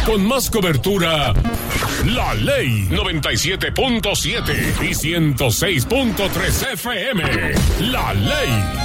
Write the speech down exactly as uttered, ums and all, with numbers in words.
Con más cobertura, La Ley noventa y siete punto siete y ciento seis punto tres F M. La Ley.